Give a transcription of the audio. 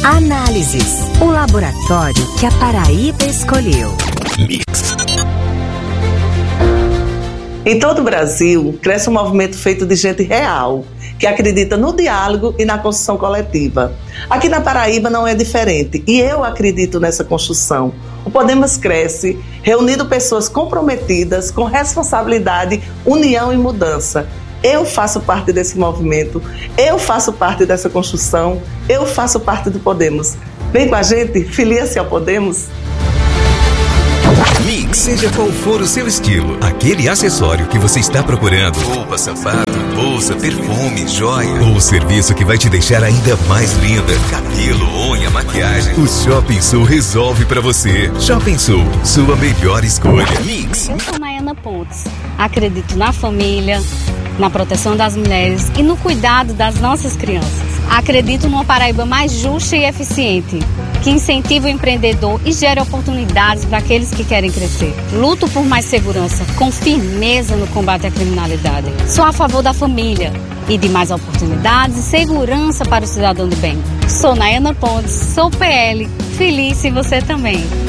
Análises, o laboratório que a Paraíba escolheu. Mix. Em todo o Brasil, cresce um movimento feito de gente real, que acredita no diálogo e na construção coletiva. Aqui na Paraíba não é diferente, e eu acredito nessa construção. O Podemos cresce, reunindo pessoas comprometidas, com responsabilidade, união e mudança. Eu faço parte desse movimento, eu faço parte dessa construção, eu faço parte do Podemos. Vem com a gente, filia-se ao Podemos. Mix, seja qual for o seu estilo, aquele acessório que você está procurando, roupa, sapato, bolsa, perfume, joia, ou o serviço que vai te deixar ainda mais linda, cabelo, unha, maquiagem, o Shopping Sul resolve pra você. Shopping Sul, sua melhor escolha. Mix. Eu sou Nayana Pontes, acredito na família, na proteção das mulheres e no cuidado das nossas crianças. Acredito numa Paraíba mais justa e eficiente, que incentiva o empreendedor e gera oportunidades para aqueles que querem crescer. Luto por mais segurança, com firmeza no combate à criminalidade. Sou a favor da família e de mais oportunidades e segurança para o cidadão do bem. Sou Nayana Pontes, sou PL, feliz e você também.